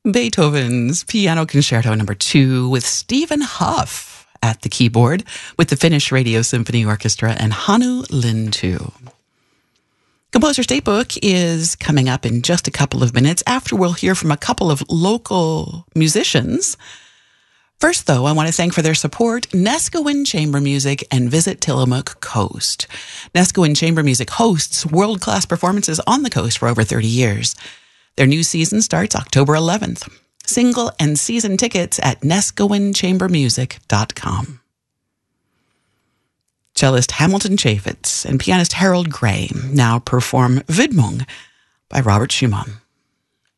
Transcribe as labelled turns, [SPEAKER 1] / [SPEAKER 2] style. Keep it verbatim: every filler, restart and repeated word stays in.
[SPEAKER 1] Beethoven's Piano Concerto number two with Stephen Huff at the keyboard with the Finnish Radio Symphony Orchestra and Hannu Lintu. Composer's Datebook is coming up in just a couple of minutes after we'll hear from a couple of local musicians. First, though, I want to thank for their support Neskowin Chamber Music and Visit Tillamook Coast. Neskowin Chamber Music hosts world-class performances on the coast for over thirty years. Their new season starts October eleventh. Single and season tickets at neskowin chamber music dot com. Cellist Hamilton Chaffetz and pianist Harold Gray now perform Widmung by Robert Schumann.